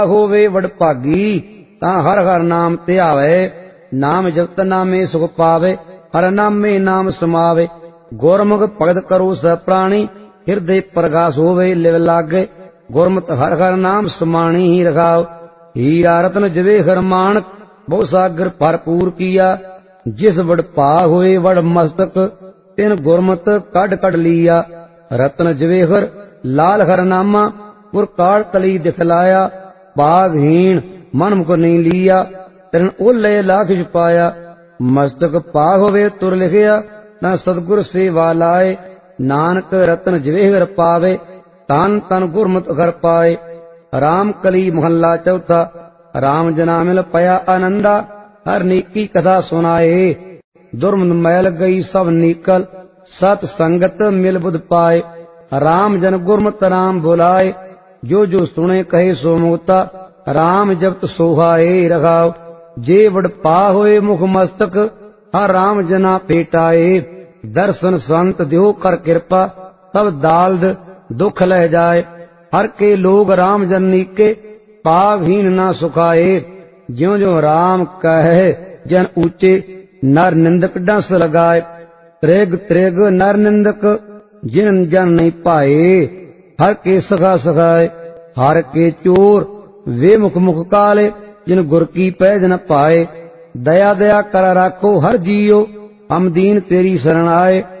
ਹੋਵੇ ਵਡਭਾਗੀ ਤਾਂ ਹਰ ਹਰ ਨਾਮ ਧਿਆਵੇ। ਨਾਮ ਜਪਤ ਨਾਮੇ ਸੁਖ ਪਾਵੇ, ਹਰ ਨਾਮੇ ਨਾਮ ਸਮਾਵੇ। ਗੁਰਮੁਖ ਭਗਤ ਕਰੋ ਸਹਿ ਪ੍ਰਾਣੀ, ਹਿਰਦੇ ਪ੍ਰਗਾਸ ਹੋਵੇ ਲਿਵ ਲਾਗੇ। ਗੁਰਮਤਿ ਹਰ ਹਰ ਨਾਮ ਸਮਾਣੀ ਹੀ ਰਖਾਓ। ਹੀਰਾ ਰਤਨ ਜਵੇਹਰ ਮਾਣਕ, ਬਹੁ ਸਾਗਰ ਭਰਪੂਰ ਕੀਆ। ਜਿਸ ਵਡਭਾਗ ਹੋਏ ਵਡ ਮਸਤਕ, ਤਿਨ ਗੁਰਮਤ ਕੱਢ ਕੱਢ ਲੀਆ। ਰਤਨ ਜਵੇਹਰ ਲਾਲ ਹਰ ਨਾਮਾ, ਗੁਰ ਕਾਲ ਤਲੀ ਦਿਖਲਾਇਆ। ਭਾਗਹੀਣ ਮਨ ਮੁਖ ਨਹੀਂ ਲੀਆ, ਤਿਨ ਓਲੇ ਲਾਖ ਛਪਾਇਆ। ਮਸਤਕ ਭਾਗ ਹੋਵੇ ਤੁਰ ਲਿਖਿਆ, ਨਾ ਸਤਿਗੁਰ ਸੇਵਾ ਲਾਏ। ਨਾਨਕ ਰਤਨ ਜਵੇਹਰ ਪਾਵੇ, ਤਨ ਤਨ ਗੁਰਮਤਿ ਘਰ ਪਾਏ। ਰਾਮ ਕਲੀ ਮਹੱਲਾ ਚੌਥਾ। ਰਾਮ ਜਨਾ ਮਿਲ ਪਿਆ ਆਨੰਦਾ, ਹਰ ਨੀਕੀ ਕਥਾ ਸੁਨਾਏ। ਦੁਰਮਦ ਮੈਲ ਗਈ ਸਭ ਨੀਕਲ, ਸਤ ਸੰਗਤ ਮਿਲ ਬੁਧ ਪਾਏ। ਰਾਮ ਜਨ ਗੁਰਮਤਿ ਰਾਮ ਬੁਲਾਏ, ਜੋ ਜੋ ਸੁਣੇ ਕਹੇ ਸੋ ਮੁਕਤਾ। ਰਾਮ ਜਪਤ ਸੋਹਾਏ ਰਖਾਓ, ਜੇ ਵਡਭਾ ਹੋਏ ਮੁਖ ਮਸਤਕ। ਹਰ ਰਾਮ ਜਨਾ ਭੇਟਾਏ, ਦਰਸ਼ਨ ਸੰਤ ਦਿਓ ਕਰ ਕਿਰਪਾ। ਤਬ ਦਾਲਦ ਦੁਖ ਲੈ ਜਾਏ, ਹਰ ਕੇ ਲੋਗ ਰਾਮ ਜਨ ਨੀਕੇ। ਭਾਗਹੀਨ ਨਾ ਸੁਖਾਏ, ਜਿਉ ਜਿਉ ਰਾਮ ਕਹੇ ਜਨ ਊਚੇ। ਨਰ ਨਿੰਦਕ ਡੰਸ ਲਗਾਏ, ਤ੍ਰਿਗ ਤ੍ਰਿਗ ਨਰ ਨਿੰਦਕ, ਜਿਨ ਜਨ ਨਹੀਂ ਭਾਏ। ਹਰ ਕੇ ਸਖਾ ਸਖਾਏ, ਹਰ ਕੇ ਚੋਰ ਵੇ ਮੁਖ ਮੁਖ ਕਾਲੇ। ਜਿਨ ਗੁਰ ਕੀ ਪੈਜ ਨ ਪਾਏ, ਦਇਆ ਦਇਆ ਕਰ ਰਾਖੋ ਹਰ ਜੀਓ। ਹਮ ਦੀਨ ਤੇਰੀ ਸਰਣ ਆਏ।